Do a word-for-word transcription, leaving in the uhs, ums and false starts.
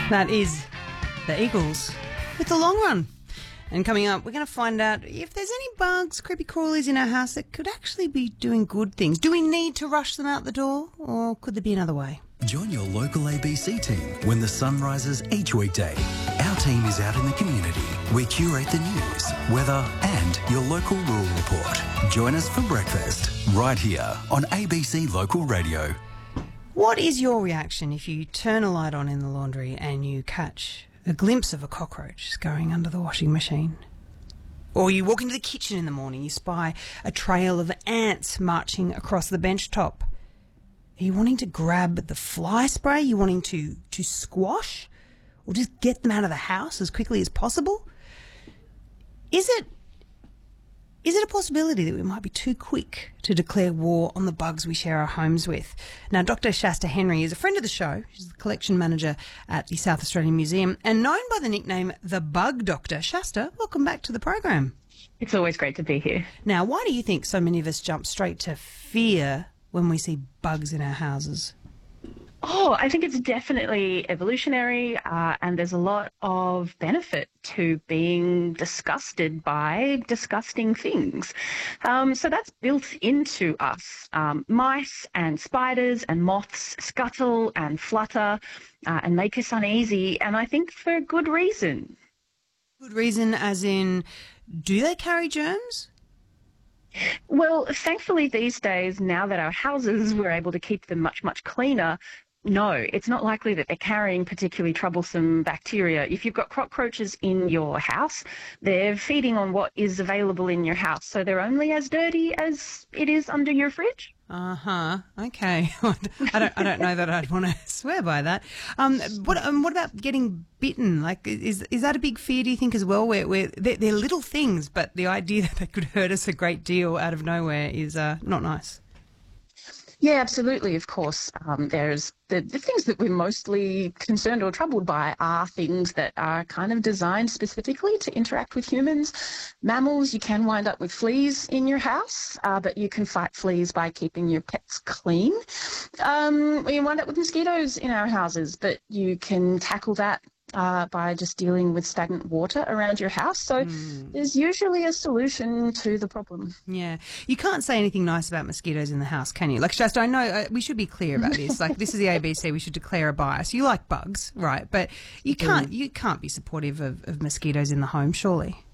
That is the Eagles with the long run. And coming up, we're going to find out if there's any bugs, creepy crawlies in our house that could actually be doing good things. Do we need to rush them out the door, or could there be another way? Join your local A B C team when the sun rises each weekday. Our team is out in the community. We curate the news, weather and your local rural report. Join us for breakfast right here on A B C Local Radio. What is your reaction if you turn a light on in the laundry and you catch a glimpse of a cockroach scurrying under the washing machine? Or you walk into the kitchen in the morning, you spy a trail of ants marching across the bench top. Are you wanting to grab the fly spray? Are you wanting to, to squash? Or just get them out of the house as quickly as possible? Is it Is it a possibility that we might be too quick to declare war on the bugs we share our homes with? Now, Doctor Shasta Henry is a friend of the show. She's the collection manager at the South Australian Museum and known by the nickname The Bug Doctor. Shasta, welcome back to the program. It's always great to be here. Now, why do you think so many of us jump straight to fear when we see bugs in our houses? Oh, I think it's definitely evolutionary, uh, and there's a lot of benefit to being disgusted by disgusting things. Um, so that's built into us. Um, mice and spiders and moths scuttle and flutter uh, and make us uneasy, and I think for good reason. Good reason as in, do they carry germs? Well, thankfully these days, now that our houses, we're able to keep them much, much cleaner, no, it's not likely that they're carrying particularly troublesome bacteria. If you've got cockroaches in your house, they're feeding on what is available in your house, so they're only as dirty as it is under your fridge. Uh-huh. Okay. I don't I don't know that I'd want to swear by that. Um what um, what about getting bitten? Like is is that a big fear, do you think, as well, where where they're, they're little things, but the idea that they could hurt us a great deal out of nowhere is uh, not nice? Yeah, absolutely, of course. Um, there's the, the things that we're mostly concerned or troubled by are things that are kind of designed specifically to interact with humans. Mammals, you can wind up with fleas in your house, uh, but you can fight fleas by keeping your pets clean. Um, we wind up with mosquitoes in our houses, but you can tackle that Uh, by just dealing with stagnant water around your house. So mm. there's usually a solution to the problem. Yeah. You can't say anything nice about mosquitoes in the house, can you? Like, Shasta, I know uh, we should be clear about this. Like, this is the A B C. We should declare a bias. You like bugs, right? But you can't, mm. you can't be supportive of, of mosquitoes in the home, surely.